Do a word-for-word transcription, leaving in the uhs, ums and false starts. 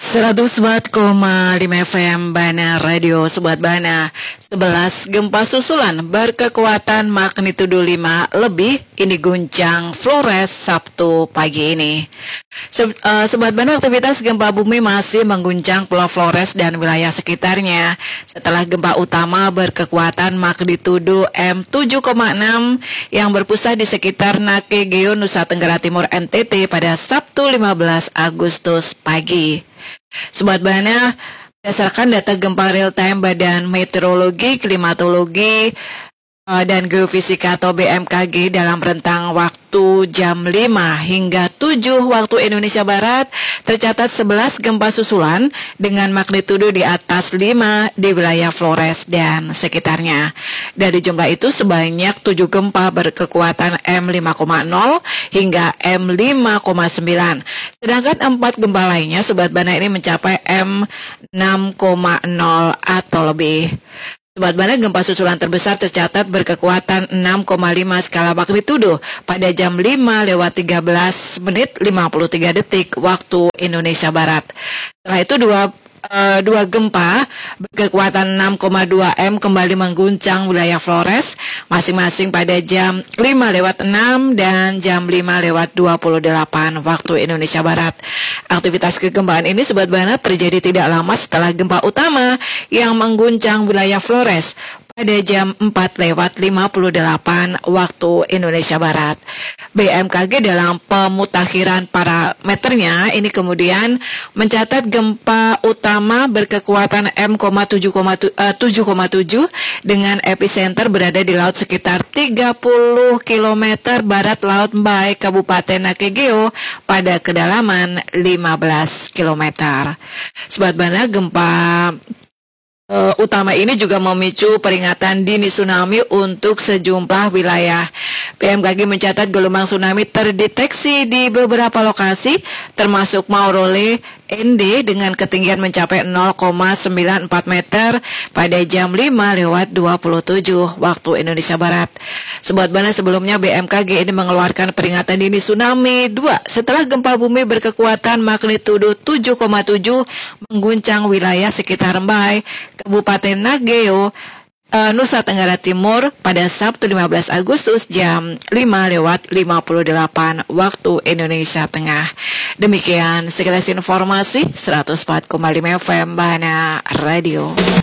seratus empat koma lima F M Bana Radio Sobat Bana. Sebelas gempa susulan berkekuatan magnitudo lima lebih ini guncang Flores Sabtu pagi ini. Se- uh, Sobat Bana, aktivitas gempa bumi masih mengguncang Pulau Flores dan wilayah sekitarnya setelah gempa utama berkekuatan magnitudo M tujuh koma enam yang berpusat di sekitar Nakegeo, Nusa Tenggara Timur N T T pada Sabtu lima belas Agustus pagi. Sobat Bana, berdasarkan data gempa real time Badan Meteorologi, Klimatologi uh, dan Geofisika atau B M K G dalam rentang waktu jam lima hingga tujuh waktu Indonesia Barat, tercatat sebelas gempa susulan dengan magnitudo di atas lima di wilayah Flores dan sekitarnya. Dari jumlah itu sebanyak tujuh gempa berkekuatan M lima koma nol hingga M lima koma sembilan. Sedangkan empat gempa lainnya Sobat Bana ini mencapai M enam koma nol atau lebih. Sobat Bana, gempa susulan terbesar tercatat berkekuatan enam koma lima skala magnitudo pada jam lima lewat tiga belas menit lima puluh tiga detik waktu Indonesia Barat. Setelah itu dua Uh, dua gempa berkekuatan enam koma dua M kembali mengguncang wilayah Flores masing-masing pada jam lima lewat enam dan jam lima lewat dua puluh delapan waktu Indonesia Barat. Aktivitas kegempaan ini Sobat Bana terjadi tidak lama setelah gempa utama yang mengguncang wilayah Flores pada jam empat lewat lima puluh delapan waktu Indonesia Barat. B M K G dalam pemutakhiran parameternya ini kemudian mencatat gempa utama berkekuatan M tujuh koma tujuh dengan epicenter berada di laut sekitar tiga puluh kilometer barat laut Mbae, Kabupaten Nakegeo pada kedalaman lima belas kilometer. Sobat Bana, gempa Uh, utama ini juga memicu peringatan dini tsunami untuk sejumlah wilayah. B M K G mencatat gelombang tsunami terdeteksi di beberapa lokasi termasuk Maurole N D dengan ketinggian mencapai nol koma sembilan empat meter pada jam lima lewat dua puluh tujuh waktu Indonesia Barat. Sobat Bana, sebelumnya B M K G ini mengeluarkan peringatan dini tsunami dua setelah gempa bumi berkekuatan magnitudo tujuh koma tujuh mengguncang wilayah sekitar Mbae, Kabupaten Nakegeo, uh, Nusa Tenggara Timur pada Sabtu lima belas Agustus jam lima lewat lima puluh delapan waktu Indonesia Tengah. Demikian sekilas informasi seratus empat koma lima F M Bana Radio.